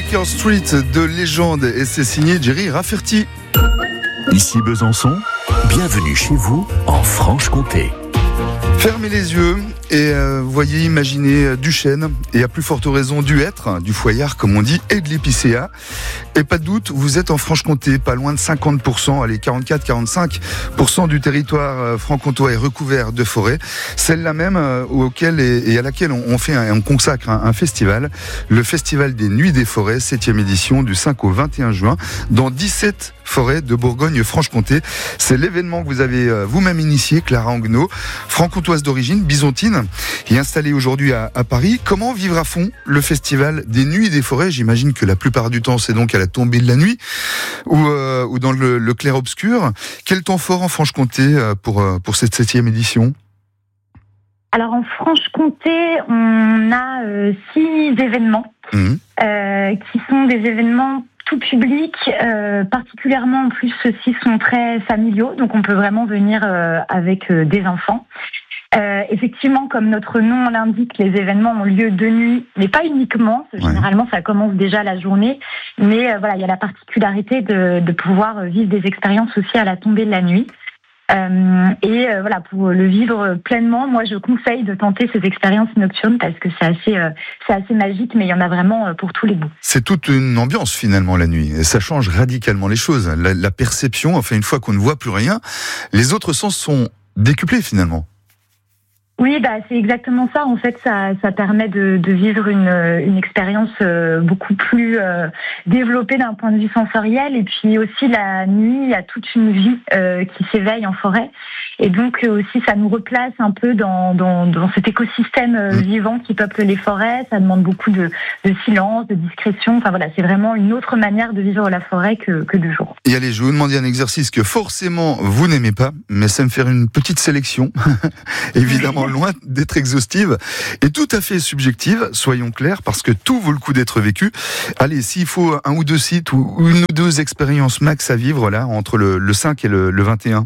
Baker Street de légende et c'est signé Jerry Rafferty. Ici Besançon, bienvenue chez vous en Franche-Comté. Fermez les yeux et voyez, imaginez Duchesne et à plus forte raison du Hêtre, du Foillard comme on dit, et de l'Épicéa. Et pas de doute, vous êtes en Franche-Comté, pas loin de 50%, allez 44-45% du territoire franc-comtois est recouvert de forêt. Celle-là même auquel et à laquelle on consacre un festival, le Festival des Nuits des Forêts, 7e édition du 5 au 21 juin, dans 17 forêts de Bourgogne-Franche-Comté. C'est l'événement que vous avez vous-même initié, Clara Anguenot, franc-comtoise d'origine, bisontine, et installée aujourd'hui à Paris. Comment vivre à fond le Festival des Nuits des Forêts ? J'imagine que la plupart du temps, c'est donc à la tombée de la nuit ou dans le clair-obscur. Quel temps fort en Franche-Comté pour cette 7e édition ? Alors en Franche-Comté, on a 6 événements qui sont des événements tout public, particulièrement en plus ceux-ci sont très familiaux, donc on peut vraiment venir avec des enfants. Effectivement, comme notre nom l'indique, les événements ont lieu de nuit, mais pas uniquement. Généralement, ça commence déjà la journée, mais voilà, il y a la particularité de pouvoir vivre des expériences aussi à la tombée de la nuit. Voilà, pour le vivre pleinement, moi je conseille de tenter ces expériences nocturnes parce que c'est assez magique, mais il y en a vraiment pour tous les goûts. C'est toute une ambiance finalement la nuit, et ça change radicalement les choses. La perception, enfin une fois qu'on ne voit plus rien, les autres sens sont décuplés finalement. Oui, c'est exactement ça. En fait, ça permet de vivre une expérience beaucoup plus développée d'un point de vue sensoriel. Et puis aussi, la nuit, il y a toute une vie qui s'éveille en forêt. Et donc aussi, ça nous replace un peu dans cet écosystème vivant qui peuple les forêts. Ça demande beaucoup de silence, de discrétion. Enfin voilà, c'est vraiment une autre manière de vivre la forêt que de jour. Et allez, je vais vous demander un exercice que forcément vous n'aimez pas, mais ça me fait une petite sélection. Évidemment, loin d'être exhaustive et tout à fait subjective, soyons clairs, parce que tout vaut le coup d'être vécu. Allez, s'il faut un ou deux sites ou une ou deux expériences max à vivre là, entre le 5 et le 21.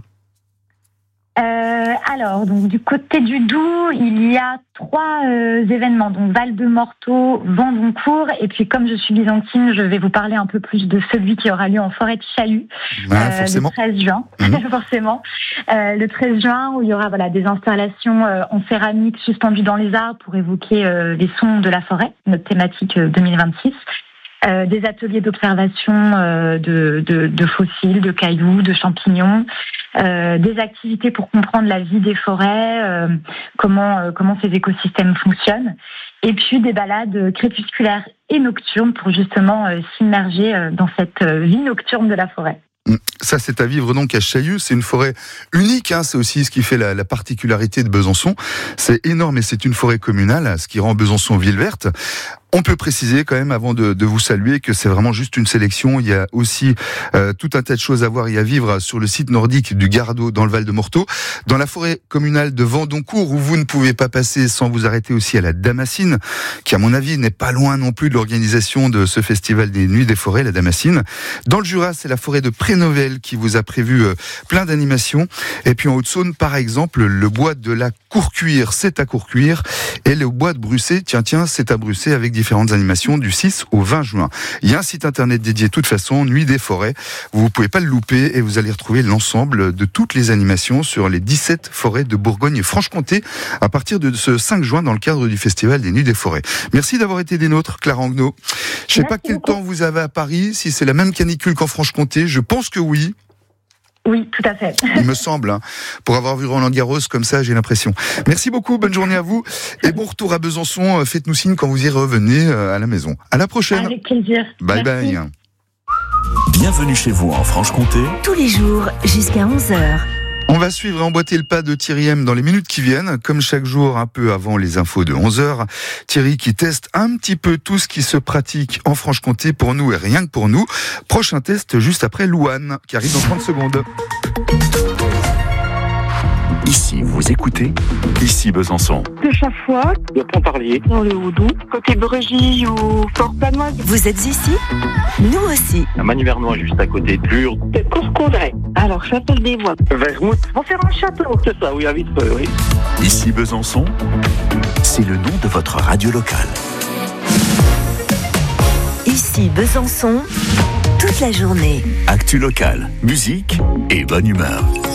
Alors, donc du côté du Doubs, il y a 3 événements, donc Val-de-Morteau, Vendoncourt, et puis comme je suis byzantine, je vais vous parler un peu plus de celui qui aura lieu en forêt de Chaillus, le 13 juin, forcément. Le 13 juin, où il y aura des installations en céramique suspendues dans les arbres pour évoquer les sons de la forêt, notre thématique 2026. Des ateliers d'observation de fossiles, de cailloux, de champignons, des activités pour comprendre la vie des forêts, comment ces écosystèmes fonctionnent, et puis des balades crépusculaires et nocturnes pour justement s'immerger dans cette vie nocturne de la forêt. Ça, c'est à vivre donc à Chaillus. C'est une forêt unique, c'est aussi ce qui fait la particularité de Besançon. C'est énorme et c'est une forêt communale, ce qui rend Besançon ville verte. On peut préciser quand même, avant de vous saluer, que c'est vraiment juste une sélection. Il y a aussi tout un tas de choses à voir et à vivre sur le site nordique du Gardot dans le Val-de-Morteau, dans la forêt communale de Vendoncourt, où vous ne pouvez pas passer sans vous arrêter aussi à la Damascine, qui à mon avis n'est pas loin non plus de l'organisation de ce festival des Nuits des Forêts, la Damascine. Dans le Jura, c'est la forêt de Prénovel qui vous a prévu plein d'animations. Et puis en Haute-Saône, par exemple, le bois de la Courcuire, c'est à Courcuire, et le bois de Brussé, tiens, c'est à Brussé, avec différentes animations du 6 au 20 juin. Il y a un site internet dédié de toute façon, Nuit des Forêts. Vous ne pouvez pas le louper et vous allez retrouver l'ensemble de toutes les animations sur les 17 forêts de Bourgogne et Franche-Comté à partir de ce 5 juin dans le cadre du Festival des Nuits des Forêts. Merci d'avoir été des nôtres, Clara Anguenot. Je ne sais pas quel temps vous avez à Paris, si c'est la même canicule qu'en Franche-Comté, je pense que oui. Oui, tout à fait. Il me semble, pour avoir vu Roland-Garros comme ça, j'ai l'impression. Merci beaucoup, bonne journée à vous et bon retour à Besançon. Faites-nous signe quand vous y revenez à la maison. À la prochaine. Avec plaisir. Bye. Merci. Bye. Bienvenue chez vous en Franche-Comté. Tous les jours jusqu'à 11h. On va suivre et emboîter le pas de Thierry M dans les minutes qui viennent, comme chaque jour un peu avant les infos de 11h. Thierry qui teste un petit peu tout ce qui se pratique en Franche-Comté pour nous et rien que pour nous. Prochain test juste après Louane qui arrive dans 30 secondes. Ici, vous écoutez, ici Besançon. De chaque fois, de Pontarlier, dans le Houdou, côté Brégy ou Port-Planoise. Vous êtes ici ? Nous aussi. à Magny-Vernois, juste à côté de Lure. De Courcouldray. Alors, Châtel-des-Voies. Vermouth. Montferrand-Château. C'est ça, oui, à Vitreux, oui. Ici Besançon, c'est le nom de votre radio locale. Ici. Ici Besançon, toute la journée. Actu locale, musique et bonne humeur.